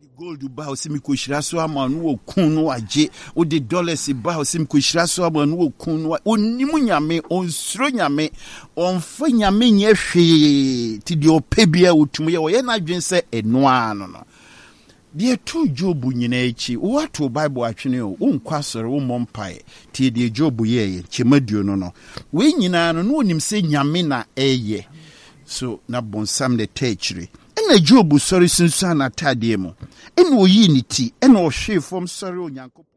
gold ba o simi ko hira so ama no okun no agye o de dollars ba o simi ko hira so ama no okun no onimu nyame onsuro nyame onfa nyame nye hwe ti de opebia otum ye o ye na dwen se enoa no de tu Job nyina echi what to Bible atwene o unkwasore wo mompae ti de Job ye chemaduo no we nyina no onim se nyame na eye so na bonsam de techri na Job sorry sinsa na tade mu ena oyi ni ti ena o hwe fom sorry onyanko